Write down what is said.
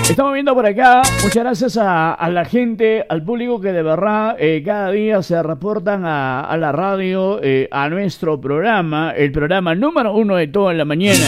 Estamos viendo por acá, muchas gracias a la gente, al público que de verdad cada día se reportan a la radio, a nuestro programa, el programa número 1 de toda la mañana.